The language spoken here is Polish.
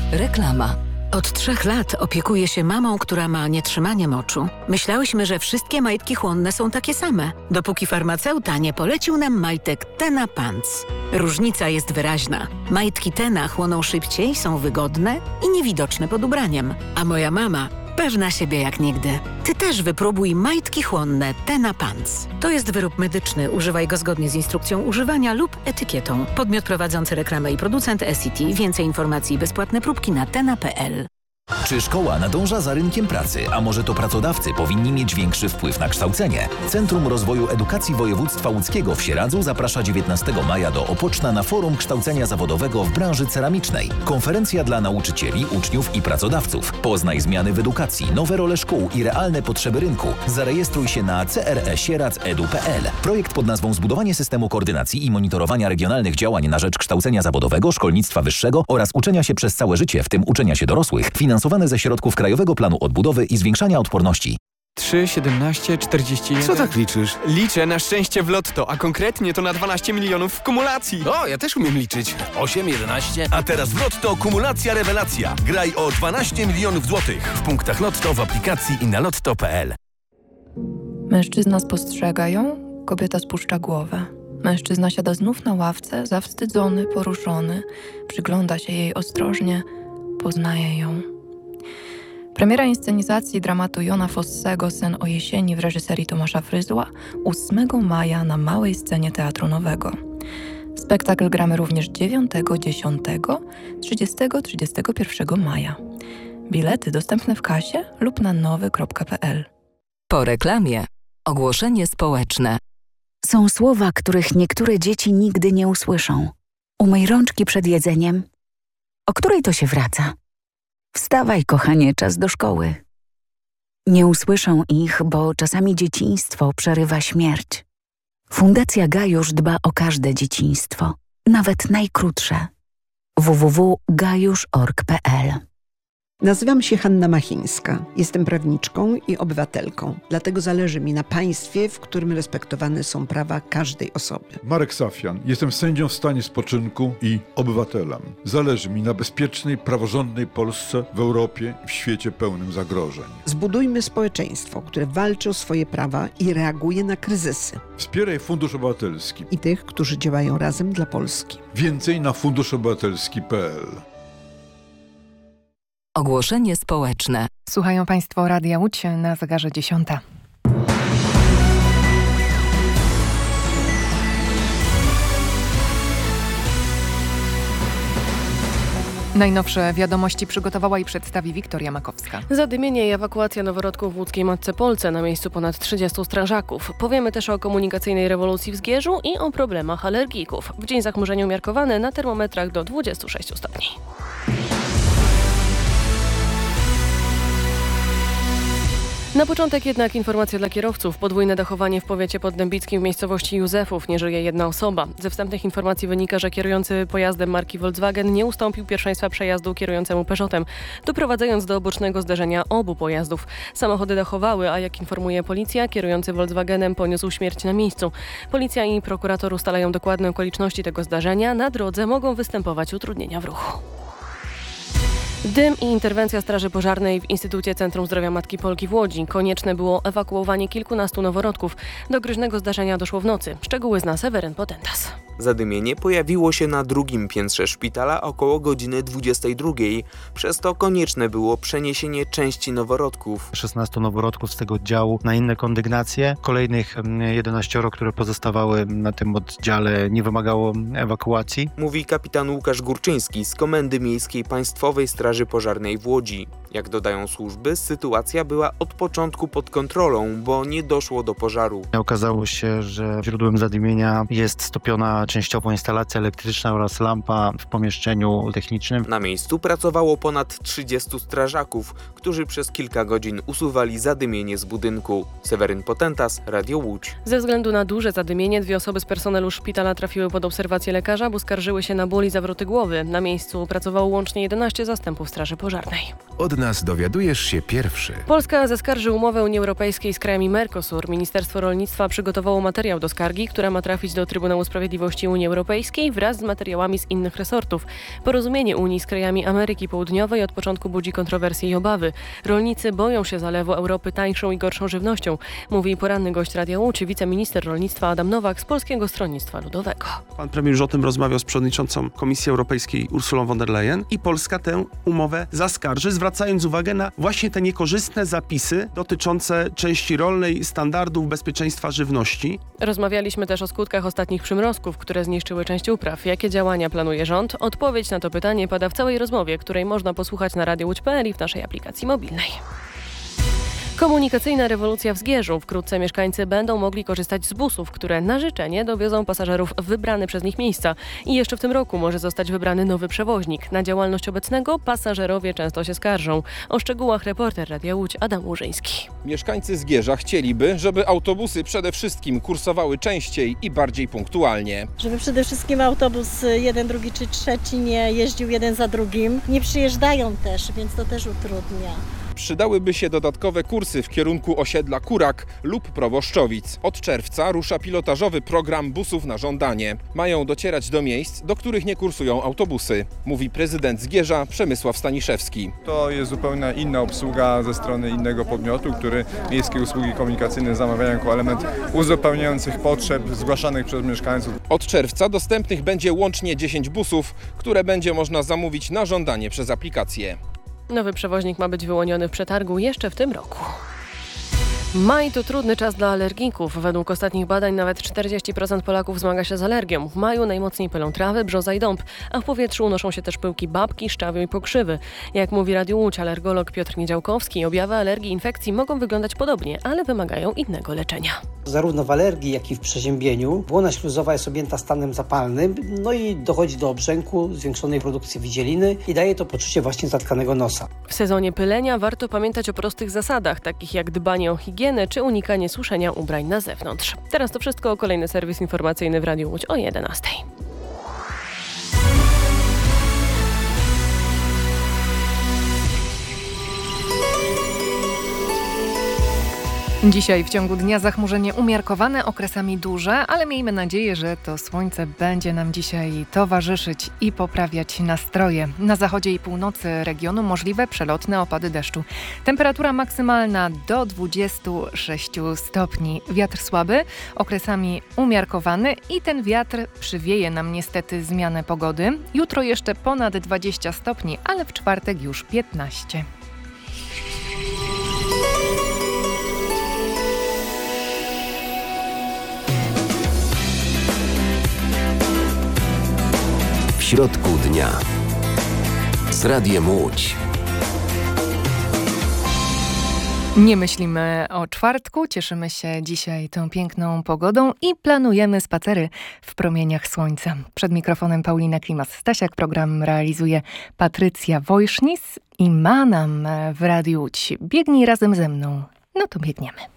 Reklama. Od 3 lat opiekuję się mamą, która ma nietrzymanie moczu. Myślałyśmy, że wszystkie majtki chłonne są takie same, dopóki farmaceuta nie polecił nam majtek Tena Pants. Różnica jest wyraźna. Majtki Tena chłoną szybciej, są wygodne i niewidoczne pod ubraniem. A moja mama pewna siebie jak nigdy. Ty też wypróbuj majtki chłonne Tena Pants. To jest wyrób medyczny. Używaj go zgodnie z instrukcją używania lub etykietą. Podmiot prowadzący reklamę i producent SCT. Więcej informacji i bezpłatne próbki na tena.pl. Czy szkoła nadąża za rynkiem pracy, a może to pracodawcy powinni mieć większy wpływ na kształcenie? Centrum Rozwoju Edukacji Województwa Łódzkiego w Sieradzu zaprasza 19 maja do Opoczna na Forum Kształcenia Zawodowego w branży ceramicznej. Konferencja dla nauczycieli, uczniów i pracodawców. Poznaj zmiany w edukacji, nowe role szkół i realne potrzeby rynku. Zarejestruj się na cresieradz.edu.pl. Projekt pod nazwą Zbudowanie systemu koordynacji i monitorowania regionalnych działań na rzecz kształcenia zawodowego, szkolnictwa wyższego oraz uczenia się przez całe życie, w tym uczenia się dorosłych, finansowane ze środków Krajowego Planu Odbudowy i Zwiększania Odporności. 3, 17, 41... Co tak liczysz? Liczę na szczęście w lotto, a konkretnie to na 12 milionów w kumulacji. O, ja też umiem liczyć. 8, 11... A teraz w Lotto kumulacja rewelacja. Graj o 12 milionów złotych w punktach Lotto, w aplikacji i na lotto.pl. Mężczyzna spostrzega ją, kobieta spuszcza głowę. Mężczyzna siada znów na ławce, zawstydzony, poruszony. Przygląda się jej ostrożnie, poznaje ją. Premiera inscenizacji dramatu Jona Fossego Sen o jesieni w reżyserii Tomasza Fryzła 8 maja na Małej Scenie Teatru Nowego. Spektakl gramy również 9, 10, 30, 31 maja. Bilety dostępne w kasie lub na nowy.pl. Po reklamie ogłoszenie społeczne. Są słowa, których niektóre dzieci nigdy nie usłyszą. Umyj rączki przed jedzeniem. O której to się wraca? Wstawaj, kochanie, czas do szkoły. Nie usłyszą ich, bo czasami dzieciństwo przerywa śmierć. Fundacja Gajusz dba o każde dzieciństwo, nawet najkrótsze. www.gajusz.org.pl. Nazywam się Hanna Machińska. Jestem prawniczką i obywatelką. Dlatego zależy mi na państwie, w którym respektowane są prawa każdej osoby. Marek Safian. Jestem sędzią w stanie spoczynku i obywatelem. Zależy mi na bezpiecznej, praworządnej Polsce w Europie i w świecie pełnym zagrożeń. Zbudujmy społeczeństwo, które walczy o swoje prawa i reaguje na kryzysy. Wspieraj Fundusz Obywatelski I tych, którzy działają razem dla Polski. Więcej na funduszobywatelski.pl. Ogłoszenie społeczne. Słuchają Państwo Radia Łódź na zegarze 10. Najnowsze wiadomości przygotowała i przedstawi Wiktoria Makowska. Zadymienie i ewakuacja noworodków w łódzkiej Matce Polce, na miejscu ponad 30 strażaków. Powiemy też o komunikacyjnej rewolucji w Zgierzu i o problemach alergików. W dzień zachmurzenia umiarkowane, na termometrach do 26 stopni. Na początek jednak informacja dla kierowców. Podwójne dachowanie w powiecie poddębickim w miejscowości Józefów. Nie żyje jedna osoba. Ze wstępnych informacji wynika, że kierujący pojazdem marki Volkswagen nie ustąpił pierwszeństwa przejazdu kierującemu Peugeotem, doprowadzając do bocznego zderzenia obu pojazdów. Samochody dachowały, a jak informuje policja, kierujący Volkswagenem poniósł śmierć na miejscu. Policja i prokurator ustalają dokładne okoliczności tego zdarzenia. Na drodze mogą występować utrudnienia w ruchu. Dym i interwencja Straży Pożarnej w Instytucie Centrum Zdrowia Matki Polki w Łodzi. Konieczne było ewakuowanie kilkunastu noworodków. Do groźnego zdarzenia doszło w nocy. Szczegóły zna Seweryn Potentas. Zadymienie pojawiło się na drugim piętrze szpitala około godziny 22. Przez to konieczne było przeniesienie części noworodków. 16 noworodków z tego oddziału na inne kondygnacje. Kolejnych 11, które pozostawały na tym oddziale, nie wymagało ewakuacji. Mówi kapitan Łukasz Górczyński z Komendy Miejskiej Państwowej Straży Pożarnej w Łodzi. Jak dodają służby, sytuacja była od początku pod kontrolą, bo nie doszło do pożaru. Okazało się, że źródłem zadymienia jest stopiona częściowo instalacja elektryczna oraz lampa w pomieszczeniu technicznym. Na miejscu pracowało ponad 30 strażaków, którzy przez kilka godzin usuwali zadymienie z budynku. Seweryn Potentas, Radio Łódź. Ze względu na duże zadymienie 2 osoby z personelu szpitala trafiły pod obserwację lekarza, bo skarżyły się na ból i zawroty głowy. Na miejscu pracowało łącznie 11 zastępów Straży Pożarnej. Od nas dowiadujesz się pierwszy. Polska zaskarży umowę Unii Europejskiej z krajami Mercosur. Ministerstwo Rolnictwa przygotowało materiał do skargi, która ma trafić do Trybunału Sprawiedliwości żywności Unii Europejskiej wraz z materiałami z innych resortów. Porozumienie Unii z krajami Ameryki Południowej od początku budzi kontrowersje i obawy. Rolnicy boją się zalewu Europy tańszą i gorszą żywnością, mówi poranny gość Radia Łódź, wiceminister rolnictwa Adam Nowak z Polskiego Stronnictwa Ludowego. Pan premier już o tym rozmawiał z przewodniczącą Komisji Europejskiej Ursulą von der Leyen i Polska tę umowę zaskarży, zwracając uwagę na właśnie te niekorzystne zapisy dotyczące części rolnej, standardów bezpieczeństwa żywności. Rozmawialiśmy też o skutkach ostatnich przymrozków, które zniszczyły część upraw. Jakie działania planuje rząd? Odpowiedź na to pytanie pada w całej rozmowie, której można posłuchać na radiowódź.pl i w naszej aplikacji mobilnej. Komunikacyjna rewolucja w Zgierzu. Wkrótce mieszkańcy będą mogli korzystać z busów, które na życzenie dowiozą pasażerów w wybrane przez nich miejsca. I jeszcze w tym roku może zostać wybrany nowy przewoźnik. Na działalność obecnego pasażerowie często się skarżą. O szczegółach reporter Radia Łódź Adam Łużyński. Mieszkańcy Zgierza chcieliby, żeby autobusy przede wszystkim kursowały częściej i bardziej punktualnie. Żeby przede wszystkim autobus 1, 2 czy 3 nie jeździł jeden za drugim. Nie przyjeżdżają też, więc to też utrudnia. Przydałyby się dodatkowe kursy w kierunku osiedla Kurak lub Proboszczowic. Od czerwca rusza pilotażowy program busów na żądanie. Mają docierać do miejsc, do których nie kursują autobusy, mówi prezydent Zgierza Przemysław Staniszewski. To jest zupełnie inna obsługa ze strony innego podmiotu, który miejskie usługi komunikacyjne zamawiają jako element uzupełniających potrzeb zgłaszanych przez mieszkańców. Od czerwca dostępnych będzie łącznie 10 busów, które będzie można zamówić na żądanie przez aplikację. Nowy przewoźnik ma być wyłoniony w przetargu jeszcze w tym roku. Maj to trudny czas dla alergików. Według ostatnich badań nawet 40% Polaków zmaga się z alergią. W maju najmocniej pylą trawy, brzoza i dąb, a w powietrzu unoszą się też pyłki babki, szczawiu i pokrzywy. Jak mówi Radiu Łódź alergolog Piotr Niedziałkowski, objawy alergii i infekcji mogą wyglądać podobnie, ale wymagają innego leczenia. Zarówno w alergii, jak i w przeziębieniu błona śluzowa jest objęta stanem zapalnym, no i dochodzi do obrzęku, zwiększonej produkcji widzieliny i daje to poczucie właśnie zatkanego nosa. W sezonie pylenia warto pamiętać o prostych zasadach, takich jak dbanie o higienę czy unikanie suszenia ubrań na zewnątrz. Teraz to wszystko, kolejny serwis informacyjny w Radiu Łódź o 11:00. Dzisiaj w ciągu dnia zachmurzenie umiarkowane, okresami duże, ale miejmy nadzieję, że to słońce będzie nam dzisiaj towarzyszyć i poprawiać nastroje. Na zachodzie i północy regionu możliwe przelotne opady deszczu. Temperatura maksymalna do 26 stopni. Wiatr słaby, okresami umiarkowany i ten wiatr przywieje nam niestety zmianę pogody. Jutro jeszcze ponad 20 stopni, ale w czwartek już 15. W środku dnia z Radiem Łódź. Nie myślimy o czwartku, cieszymy się dzisiaj tą piękną pogodą i planujemy spacery w promieniach słońca. Przed mikrofonem Paulina Klimas-Stasiak, program realizuje Patrycja Wojsznis i ma nam w Radiu Łódź. Biegnij razem ze mną. No to biegniemy.